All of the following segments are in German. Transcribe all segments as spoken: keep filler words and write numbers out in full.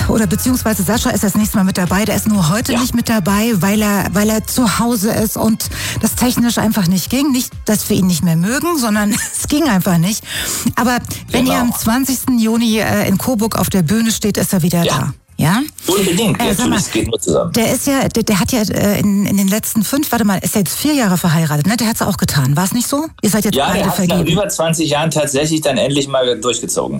oder beziehungsweise Sascha ist das nächste Mal mit dabei. Der ist nur heute ja. nicht mit dabei, weil er, weil er zu Hause ist und das technisch einfach nicht ging. Nicht, dass wir ihn nicht mehr mögen, sondern es ging einfach nicht. Aber wenn genau. ihr am zwanzigsten Juni äh, in Coburg auf der Bühne steht, ist er wieder ja. da. Ja? Unbedingt, äh, natürlich, es geht nur zusammen. Der ist ja, der, der hat ja äh, in, in den letzten fünf, warte mal, ist ja jetzt vier Jahre verheiratet, ne? Der hat es auch getan, war es nicht so? Ihr seid jetzt ja, beide der hat vergeben. nach über zwanzig Jahren tatsächlich dann endlich mal durchgezogen.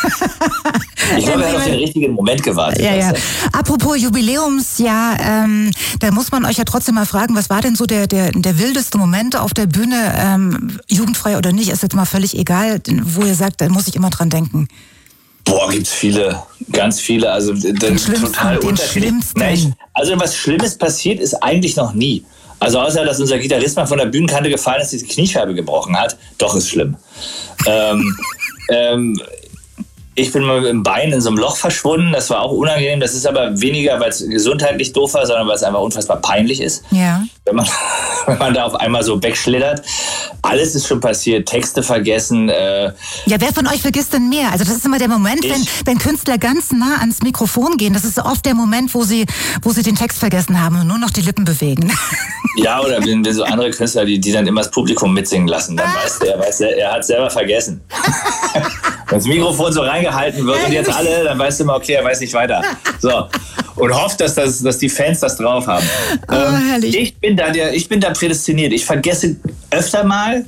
Ich glaube, er hat auf den richtigen Moment gewartet. Ja, ja. Apropos Jubiläumsjahr, ähm, da muss man euch ja trotzdem mal fragen, was war denn so der, der, der wildeste Moment auf der Bühne, ähm, jugendfrei oder nicht, ist jetzt mal völlig egal, wo ihr sagt, da muss ich immer dran denken. Boah, gibt's viele, ganz viele, also den total den unterschiedlich. Nee, also was Schlimmes passiert ist eigentlich noch nie. Also außer, dass unser Gitarrist mal von der Bühnenkante gefallen ist, die Kniescheibe gebrochen hat, doch ist schlimm. ähm, ähm, Ich bin mal mit dem Bein in so einem Loch verschwunden. Das war auch unangenehm. Das ist aber weniger, weil es gesundheitlich doof war, sondern weil es einfach unfassbar peinlich ist. Ja. Wenn man, wenn man da auf einmal so wegschlittert. Alles ist schon passiert. Texte vergessen. Äh ja, wer von euch vergisst denn mehr? Also das ist immer der Moment, wenn, wenn Künstler ganz nah ans Mikrofon gehen. Das ist oft der Moment, wo sie, wo sie den Text vergessen haben und nur noch die Lippen bewegen. Ja, oder wenn wir so andere Künstler, die, die dann immer das Publikum mitsingen lassen, dann weiß der, weiß der, er hat selber vergessen. Wenn das Mikrofon so reingehalten wird und jetzt alle, dann weißt du immer, okay, er weiß nicht weiter. So. Und hofft, dass, das, dass die Fans das drauf haben. Oh, ähm, ich bin da der, ich bin da prädestiniert. Ich vergesse öfter mal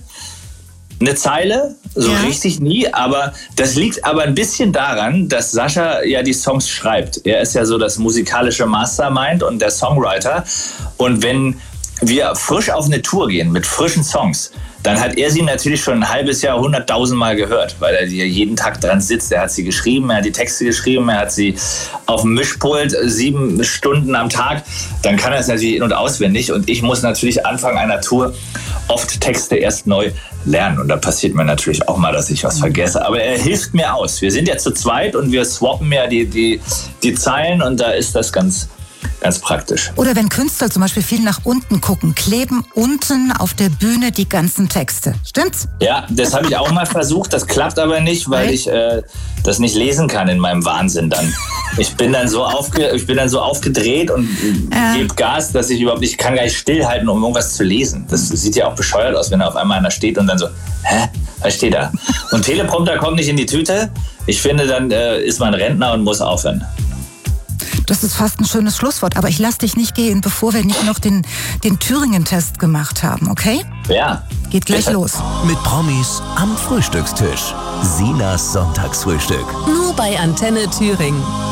eine Zeile, so ja. richtig nie, aber das liegt aber ein bisschen daran, dass Sascha ja die Songs schreibt. Er ist ja so das musikalische Mastermind und der Songwriter. Und wenn wir frisch auf eine Tour gehen mit frischen Songs, dann hat er sie natürlich schon ein halbes Jahr, hunderttausend Mal gehört, weil er hier jeden Tag dran sitzt. Er hat sie geschrieben, er hat die Texte geschrieben, er hat sie auf dem Mischpult sieben Stunden am Tag. Dann kann er es natürlich in- und auswendig. Und ich muss natürlich Anfang einer Tour oft Texte erst neu lernen. Und da passiert mir natürlich auch mal, dass ich was vergesse. Aber er hilft mir aus. Wir sind ja zu zweit und wir swappen ja die, die, die Zeilen und da ist das ganz... Ganz praktisch. Oder wenn Künstler zum Beispiel viel nach unten gucken, kleben unten auf der Bühne die ganzen Texte. Stimmt's? Ja, das habe ich auch mal versucht. Das klappt aber nicht, weil ich äh, das nicht lesen kann in meinem Wahnsinn dann. Ich bin dann so, aufge, ich bin dann so aufgedreht und ja. gebe Gas, dass ich überhaupt nicht, ich kann gar nicht stillhalten, um irgendwas zu lesen. Das sieht ja auch bescheuert aus, wenn da auf einmal einer steht und dann so, hä, was steht da? Und Teleprompter kommt nicht in die Tüte. Ich finde, dann äh, ist man Rentner und muss aufhören. Das ist fast ein schönes Schlusswort, aber ich lasse dich nicht gehen, bevor wir nicht noch den, den Thüringen-Test gemacht haben, okay? Ja. Geht gleich Bitte. los. Mit Promis am Frühstückstisch. Sinas Sonntagsfrühstück. Nur bei Antenne Thüringen.